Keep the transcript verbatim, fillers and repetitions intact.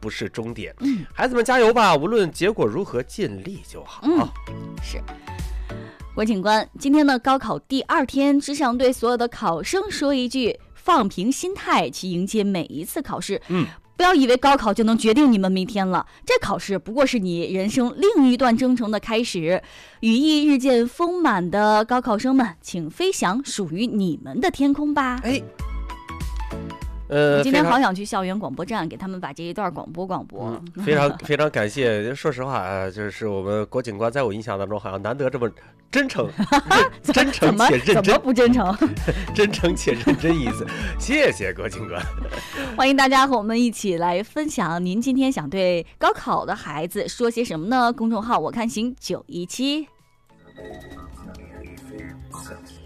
不是终点。嗯，孩子们加油吧，无论结果如何，尽力就好。 嗯，是。郭警官，今天呢高考第二天，只想对所有的考生说一句：放平心态去迎接每一次考试。 嗯。 不要以为高考就能决定你们明天了，这考试不过是你人生另一段征程的开始。羽翼日渐丰满的高考生们，请飞翔属于你们的天空吧。 哎，呃， 我今天好想去校园广播站给他们把这一段广播广播。 嗯、非常非常感谢。说实话啊，就是我们郭警官在我印象当中好像难得这么真诚，真诚且认真。 怎么不真诚？ 真诚且认真意思。谢谢郭警官。 欢迎大家和我们一起来分享，您今天想对高考的孩子说些什么呢？公众号我看行九一七。